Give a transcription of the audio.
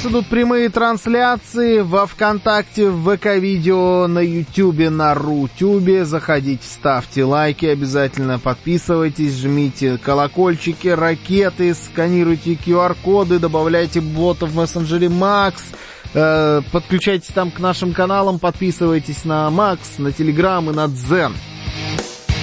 нас идут прямые трансляции во ВКонтакте, в ВК-видео, на Ютубе, на Рутюбе. Заходите, ставьте лайки обязательно, подписывайтесь, жмите колокольчики, ракеты, сканируйте QR-коды, добавляйте ботов в мессенджере Макс. Подключайтесь там к нашим каналам, подписывайтесь на Макс, на Телеграм и на Дзен.